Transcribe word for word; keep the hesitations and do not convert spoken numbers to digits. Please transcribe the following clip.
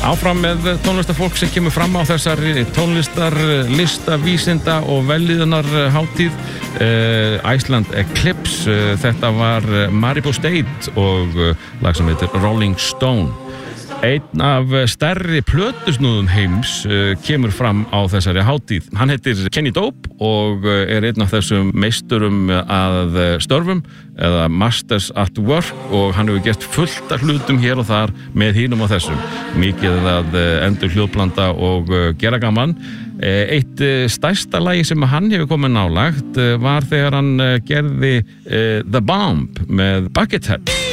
Áfram með tónlistarfólk sem kemur fram á þessari tónlistar, lista, vísinda og velíðunar hátíð. Uh, Iceland Eclipse, uh, þetta var Maribor State og uh, lag sem heitir Rolling Stone. Einn af stærri plötusnúðum heims uh, kemur fram á þessari hátíð. Hann heitir Kenny Dope og uh, er einn af þessum meisturum að störfum eða Masters at Work og hann hefur gert fullt af hlutum hér og þar með hinum og þessum. Mikið að uh, endur hljóðblanda og uh, gera gaman. Uh, eitt uh, stærsta lagi sem hann hefur komið nálagt uh, var þegar hann uh, gerði uh, The Bomb með Buckethead.